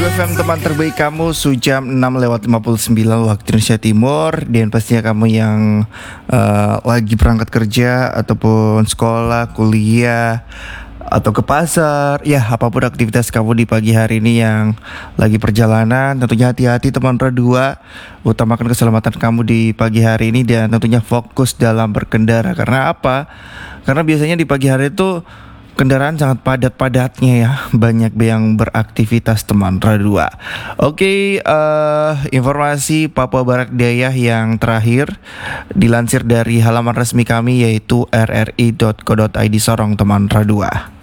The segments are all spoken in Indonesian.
FM teman terbaik kamu, Sujam 6:59 waktu Indonesia Timur. Dan pastinya kamu yang lagi berangkat kerja ataupun sekolah, kuliah, atau ke pasar, ya apapun aktivitas kamu di pagi hari ini yang lagi perjalanan, tentunya hati-hati teman Radua. Utamakan keselamatan kamu di pagi hari ini dan tentunya fokus dalam berkendara. Karena apa? Karena biasanya di pagi hari itu kendaraan sangat padat-padatnya ya, banyak yang beraktivitas teman Radua. Oke, informasi Papua Barat Daya yang terakhir dilansir dari halaman resmi kami yaitu rri.co.id Sorong teman Radua.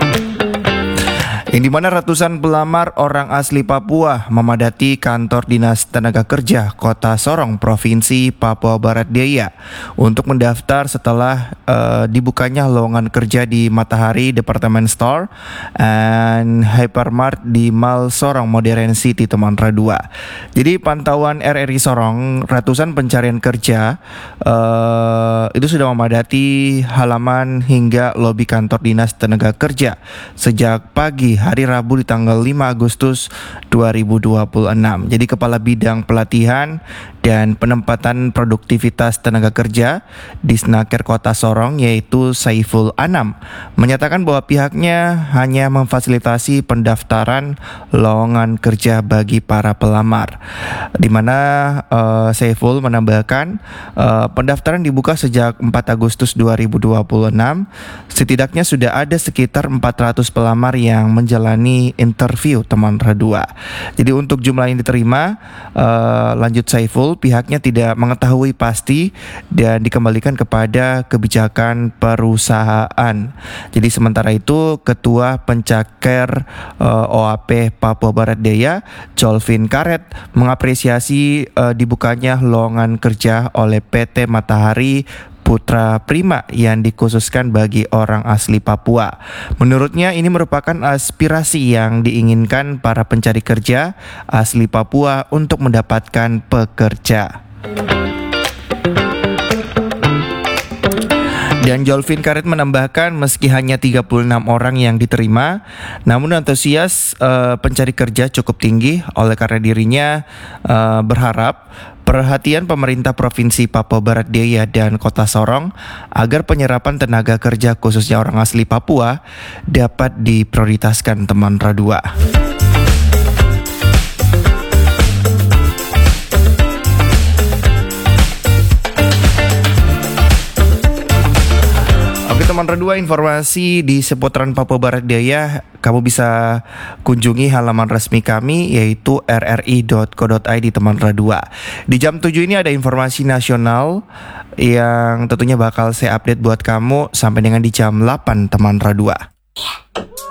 Yang dimana ratusan pelamar orang asli Papua memadati kantor Dinas Tenaga Kerja Kota Sorong, Provinsi Papua Barat Daya untuk mendaftar setelah dibukanya lowongan kerja di Matahari Department Store and Hypermart di Mall Sorong Modern City teman Radua. Jadi pantauan RRI Sorong, ratusan pencarian kerja itu sudah memadati halaman hingga lobi kantor Dinas Tenaga Kerja sejak pagi hari Rabu di tanggal 5 Agustus 2026. Jadi Kepala Bidang Pelatihan dan Penempatan Produktivitas Tenaga Kerja Disnaker Kota Sorong yaitu Saiful Anam menyatakan bahwa pihaknya hanya memfasilitasi pendaftaran lowongan kerja bagi para pelamar. Di mana Saiful menambahkan pendaftaran dibuka sejak 4 Agustus 2026. Setidaknya sudah ada sekitar 400 pelamar yang menjalani interview teman Radua. Jadi untuk jumlah yang diterima, lanjut Saiful, pihaknya tidak mengetahui pasti dan dikembalikan kepada kebijakan perusahaan. Jadi sementara itu Ketua Pencaker OAP Papua Barat Daya, Jolvin Karet, mengapresiasi dibukanya lowongan kerja oleh PT Matahari Putra Prima yang dikhususkan bagi orang asli Papua. Menurutnya ini merupakan aspirasi yang diinginkan para pencari kerja asli Papua untuk mendapatkan pekerja. Dan Jolvin Karet menambahkan meski hanya 36 orang yang diterima, namun antusias pencari kerja cukup tinggi. Oleh karena dirinya berharap perhatian pemerintah Provinsi Papua Barat Daya dan Kota Sorong agar penyerapan tenaga kerja khususnya orang asli Papua dapat diprioritaskan teman Radua. Teman Radua, informasi di seputaran Papua Barat Daya kamu bisa kunjungi halaman resmi kami yaitu rri.co.id teman Radua. Di jam 7 ini ada informasi nasional yang tentunya bakal saya update buat kamu sampai dengan di jam 8 teman Radua.